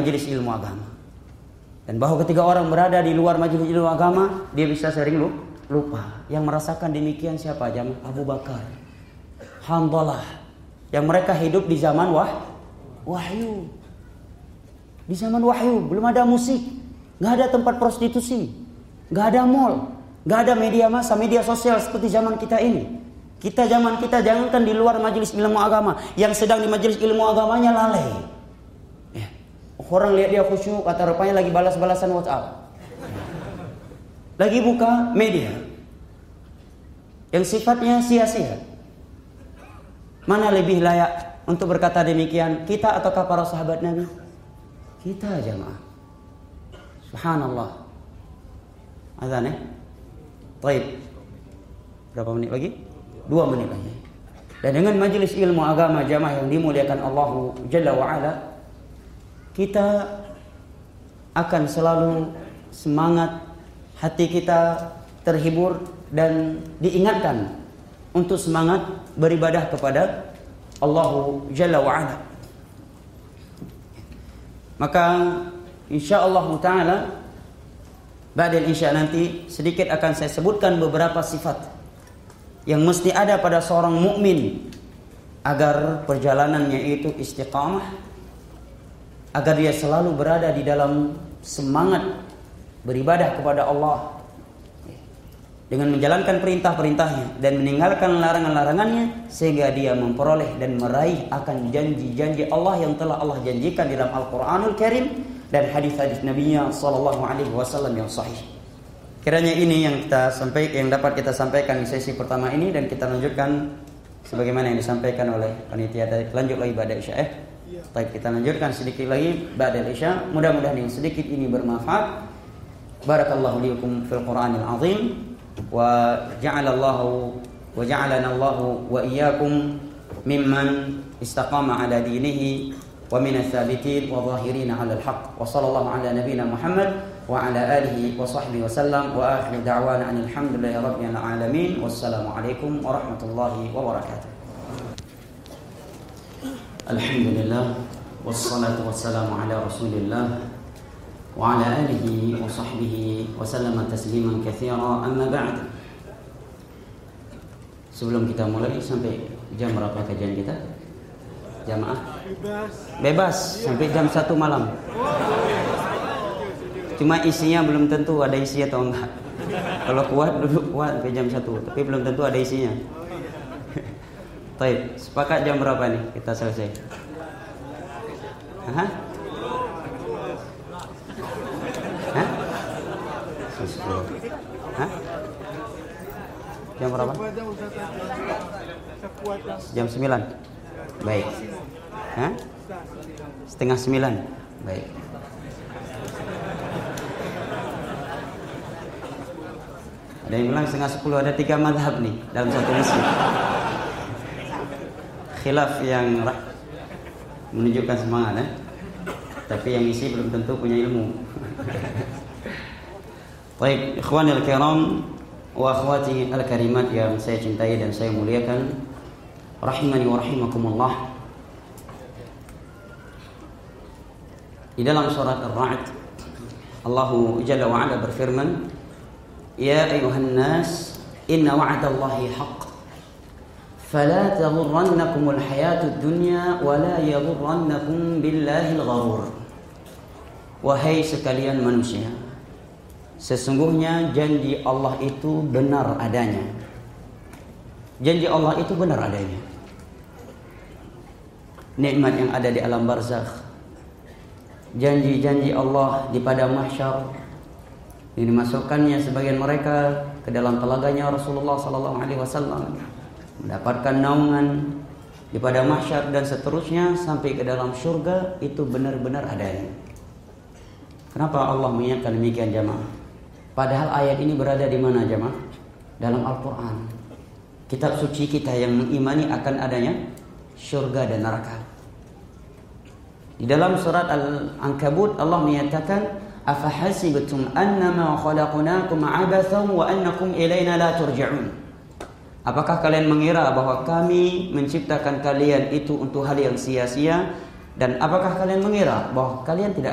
majelis ilmu agama. Dan bahwa ketika orang berada di luar majelis ilmu agama, dia bisa sering lupa. Yang merasakan demikian siapa? Jamaah Abu Bakar, Hanzalah, yang mereka hidup di zaman wahyu. Di zaman wahyu belum ada musik, nggak ada tempat prostitusi, nggak ada mall, nggak ada media massa, media sosial seperti zaman kita ini. Zaman kita jangankan di luar majelis ilmu agama, yang sedang di majelis ilmu agamanya lalai. Orang lihat dia khusyuk, kata rupanya lagi balas-balasan WhatsApp, lagi buka media yang sifatnya sia-sia. Mana lebih layak untuk berkata demikian, kita ataukah para sahabat Nabi? Kita, jamaah. Subhanallah. Azan ya? Baik. Berapa menit lagi? 2 menit lagi. Dan dengan majelis ilmu agama jamaah yang dimuliakan Allah Jalla wa'ala, kita akan selalu semangat, hati kita terhibur dan diingatkan untuk semangat beribadah kepada Allah Jalla wa'ala. Maka insyaallah ta'ala ba'dal isya nanti sedikit akan saya sebutkan beberapa sifat yang mesti ada pada seorang mukmin agar perjalanannya itu istiqamah, agar dia selalu berada di dalam semangat beribadah kepada Allah dengan menjalankan perintah-perintahnya dan meninggalkan larangan-larangannya, sehingga dia memperoleh dan meraih akan janji-janji Allah yang telah Allah janjikan dalam Al-Quranul Karim dan hadis-hadis Nabi-Nya sallallahu alaihi wasallam yang sahih. Kiranya ini yang dapat kita sampaikan di sesi pertama ini, dan kita lanjutkan sebagaimana yang disampaikan oleh panitia tadi. Lanjut lagi ba'da isya. Baik, kita lanjutkan sedikit lagi ba'da isya. Mudah-mudahan yang sedikit ini bermanfaat. Barakallahu likum fil Qur'anil azim. وجعلنا الله وإياكم ممن استقام على دينه ومن الثابتين والظاهرين على الحق وصلى الله على نبينا محمد وعلى آله وصحبه وسلم وآخر دعوانا أن الحمد لله رب العالمين والسلام عليكم ورحمة الله وبركاته. الحمد لله والصلاة والسلام على رسول الله وعلى آله وصحبه وسلم تسليما كثيرا. أما بعد. Sebelum kita mulai, sampai jam berapa kajian kita? Jamaah? Bebas sampai jam 1 malam. Cuma isinya belum tentu ada isi atau enggak. Kalau kuat duduk kuat sampai jam 1, tapi belum tentu ada isinya. Baik, sepakat jam berapa nih kita selesai? Hah? Hah? Jam berapa? Jam 9. Baik. Hah? Setengah 9. Baik. Ada yang bilang setengah 10, ada 3 mazhab nih dalam satu masjid. Khilaf yang menunjukkan semangat, tapi yang isi belum tentu punya ilmu. Baik, ikhwanil kiram wa akhwati al-karimat yang saya cintai dan saya muliakan, rahimani wa rahimakumullah. Di dalam surat Ar-Ra'd, Allah Jalla wa Ala berfirman, "Ya ayuhan nas, inna wa'dallahi haqq, fala taghurrannakumul hayatud dunya wa la yaghurrannakum billahil gharur." Wahai sekalian manusia, sesungguhnya janji Allah itu benar adanya. Janji Allah itu benar adanya. Nikmat yang ada di alam barzakh, janji-janji Allah di padang mahsyar, yang dimasukkannya sebagian mereka ke dalam telaganya Rasulullah sallallahu alaihi wasallam, mendapatkan naungan di padang mahsyar dan seterusnya sampai ke dalam surga, itu benar-benar adanya. Kenapa Allah mengingatkan demikian jamaah? Padahal ayat ini berada di mana jamaah? Dalam Al-Quran, kitab suci kita yang mengimani akan adanya syurga dan neraka. Di dalam surat Al-Ankabut Allah menyatakan, "Afahasibtum annama khalaqnakum 'abathan wa annakum ilaina la turja'un." Apakah kalian mengira bahwa kami menciptakan kalian itu untuk hal yang sia-sia, dan apakah kalian mengira bahwa kalian tidak